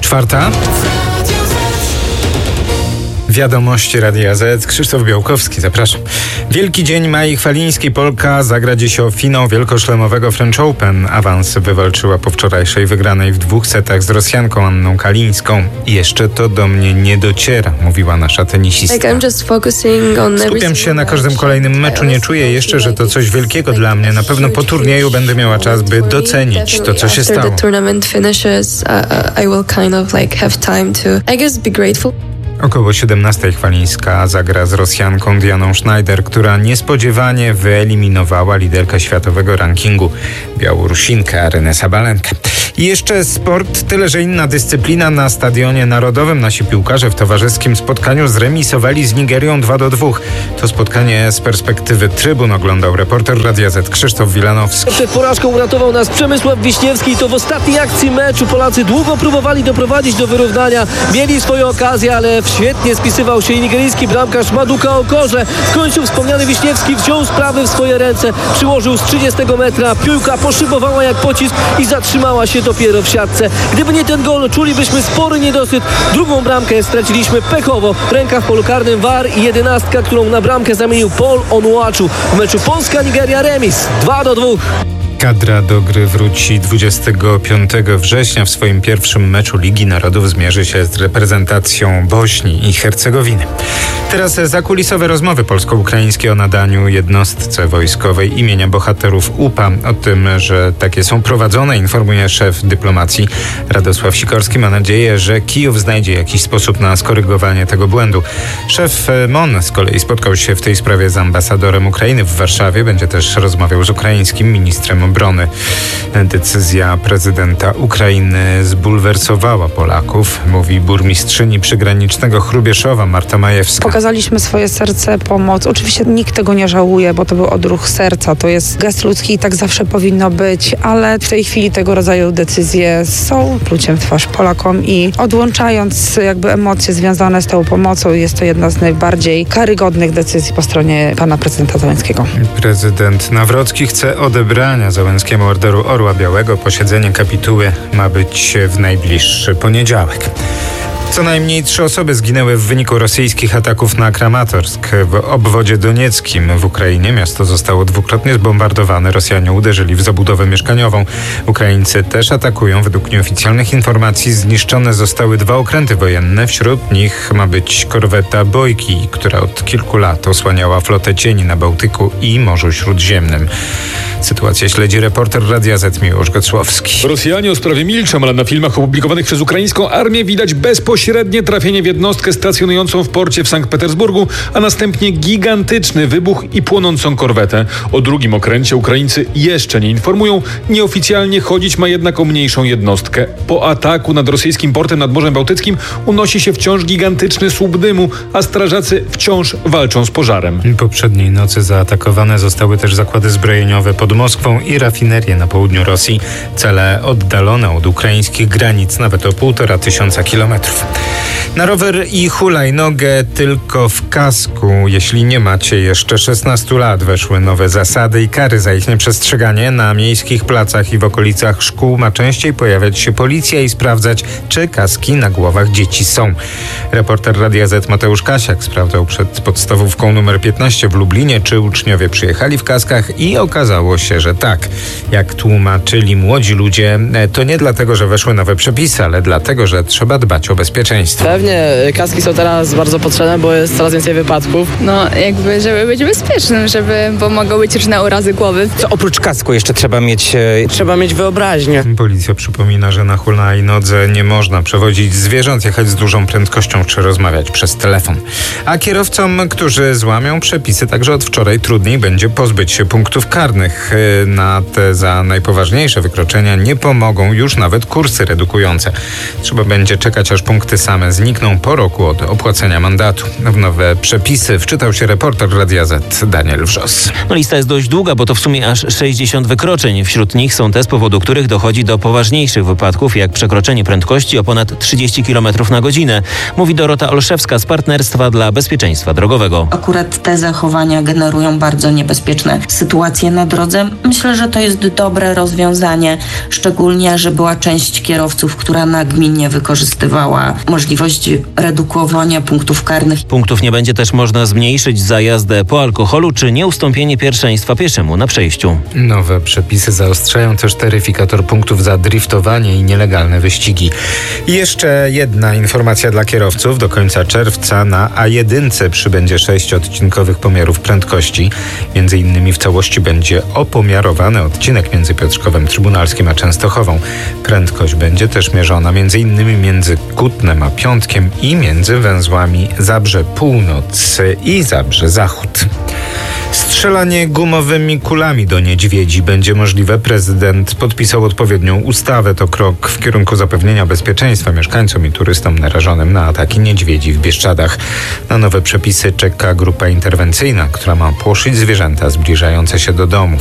4:00. Wiadomości Radia Z. Krzysztof Białkowski, zapraszam. Wielki dzień Mai Chwalińskiej. Polka zagra dziś o finał wielkoszlemowego French Open. Awans wywalczyła po wczorajszej wygranej w 2 setach z Rosjanką Anną Kalińską. Jeszcze to do mnie nie dociera, mówiła nasza tenisistka. Skupiam się na każdym kolejnym meczu. Nie czuję jeszcze, że to coś wielkiego dla mnie. Na pewno po turnieju będę miała czas, by docenić to, co się stało. Około 17:00 Chwalińska zagra z Rosjanką Dianą Schneider, która niespodziewanie wyeliminowała liderkę światowego rankingu, Białorusinkę Arynę Sabalenkę. I jeszcze sport, tyle że inna dyscyplina. Na Stadionie Narodowym nasi piłkarze w towarzyskim spotkaniu zremisowali z Nigerią 2:2. To spotkanie z perspektywy trybun oglądał reporter Radia Z Krzysztof Wilanowski. Przed porażką uratował nas Przemysław Wiśniewski. To w ostatniej akcji meczu Polacy długo próbowali doprowadzić do wyrównania. Mieli swoje okazje, ale świetnie spisywał się nigeryjski bramkarz Maduka Okorze. W końcu wspomniany Wiśniewski wziął sprawy w swoje ręce. Przyłożył z 30 metra. Piłka poszybowała jak pocisk i zatrzymała się dopiero w siatce. Gdyby nie ten gol, czulibyśmy spory niedosyt. Drugą bramkę straciliśmy pechowo. Ręka w polu karnym VAR i 11, którą na bramkę zamienił Paul Onuachu. W meczu Polska-Nigeria remis 2:2. Kadra do gry wróci 25 września. W swoim pierwszym meczu Ligi Narodów zmierzy się z reprezentacją Bośni i Hercegowiny. Teraz zakulisowe rozmowy polsko-ukraińskie o nadaniu jednostce wojskowej imienia bohaterów UPA. O tym, że takie są prowadzone, informuje szef dyplomacji Radosław Sikorski. Ma nadzieję, że Kijów znajdzie jakiś sposób na skorygowanie tego błędu. Szef MON z kolei spotkał się w tej sprawie z ambasadorem Ukrainy w Warszawie. Będzie też rozmawiał z ukraińskim ministrem obrony. Decyzja prezydenta Ukrainy zbulwersowała Polaków, mówi burmistrzyni przygranicznego Chrubieszowa Marta Majewska. Pokazaliśmy swoje serce, pomoc. Oczywiście nikt tego nie żałuje, bo to był odruch serca. To jest gest ludzki i tak zawsze powinno być, ale w tej chwili tego rodzaju decyzje są pluciem w twarz Polakom i odłączając jakby emocje związane z tą pomocą, jest to jedna z najbardziej karygodnych decyzji po stronie pana prezydenta Zełenskiego. Prezydent Nawrocki chce odebrania Zełenskiemu Orderu Orła Białego. Posiedzenie kapituły ma być w najbliższy poniedziałek. Co najmniej 3 osoby zginęły w wyniku rosyjskich ataków na Kramatorsk w obwodzie donieckim w Ukrainie. Miasto zostało dwukrotnie zbombardowane. Rosjanie uderzyli w zabudowę mieszkaniową. Ukraińcy też atakują. Według nieoficjalnych informacji zniszczone zostały 2 okręty wojenne. Wśród nich ma być korweta Bojki, która od kilku lat osłaniała flotę cieni na Bałtyku i Morzu Śródziemnym. Sytuację śledzi reporter Radia Z Miłosz Gocłowski. Rosjanie o sprawie milczą, ale na filmach opublikowanych przez ukraińską armię widać bezpośrednie trafienie w jednostkę stacjonującą w porcie w Sankt Petersburgu, a następnie gigantyczny wybuch i płonącą korwetę. O drugim okręcie Ukraińcy jeszcze nie informują. Nieoficjalnie chodzić ma jednak o mniejszą jednostkę. Po ataku nad rosyjskim portem nad Morzem Bałtyckim unosi się wciąż gigantyczny słup dymu, a strażacy wciąż walczą z pożarem. Poprzedniej nocy zaatakowane zostały też zakłady zbrojeniowe pod Moskwą i rafinerie na południu Rosji. Cele oddalone od ukraińskich granic nawet o 1500 kilometrów. Na rower i hulajnogę tylko w kasku. Jeśli nie macie jeszcze 16 lat, weszły nowe zasady i kary za ich nieprzestrzeganie. Na miejskich placach i w okolicach szkół ma częściej pojawiać się policja i sprawdzać, czy kaski na głowach dzieci są. Reporter Radia Z Mateusz Kasiak sprawdzał przed podstawówką numer 15 w Lublinie, czy uczniowie przyjechali w kaskach i okazało się, że tak. Jak tłumaczyli młodzi ludzie, to nie dlatego, że weszły nowe przepisy, ale dlatego, że trzeba dbać o bezpieczeństwo. Pewnie kaski są teraz bardzo potrzebne, bo jest coraz więcej wypadków. No jakby, żeby być bezpiecznym, bo mogą być różne urazy głowy. Co oprócz kasku jeszcze trzeba mieć? Trzeba mieć wyobraźnię. Policja przypomina, że na hulajnodze nie można przewozić zwierząt, jechać z dużą prędkością czy rozmawiać przez telefon. A kierowcom, którzy złamią przepisy, także od wczoraj trudniej będzie pozbyć się punktów karnych. Na te za najpoważniejsze wykroczenia nie pomogą już nawet kursy redukujące. Trzeba będzie czekać, aż punkty same znikną po roku od opłacenia mandatu. W nowe przepisy wczytał się reporter Radia Z Daniel Wrzos. Lista jest dość długa, bo to w sumie aż 60 wykroczeń. Wśród nich są te, z powodu których dochodzi do poważniejszych wypadków, jak przekroczenie prędkości o ponad 30 km na godzinę. Mówi Dorota Olszewska z Partnerstwa dla Bezpieczeństwa Drogowego. Akurat te zachowania generują bardzo niebezpieczne sytuacje na drodze. kierowcy. Myślę, że to jest dobre rozwiązanie, szczególnie, że była część kierowców, która nagminnie wykorzystywała możliwość redukowania punktów karnych. Punktów nie będzie też można zmniejszyć za jazdę po alkoholu czy nieustąpienie pierwszeństwa pieszemu na przejściu. Nowe przepisy zaostrzają też taryfikator punktów za driftowanie i nielegalne wyścigi. I jeszcze jedna informacja dla kierowców. Do końca czerwca na A1 przybędzie 6 odcinkowych pomiarów prędkości. Między innymi w całości będzie opomiarowany odcinek między Piotrkowem Trybunalskim a Częstochową. Prędkość będzie też mierzona między innymi między Kutnem a Piątkiem i między węzłami Zabrze Północ i Zabrze Zachód. Strzelanie gumowymi kulami do niedźwiedzi będzie możliwe. Prezydent podpisał odpowiednią ustawę. To krok w kierunku zapewnienia bezpieczeństwa mieszkańcom i turystom narażonym na ataki niedźwiedzi w Bieszczadach. Na nowe przepisy czeka grupa interwencyjna, która ma płoszyć zwierzęta zbliżające się do domów.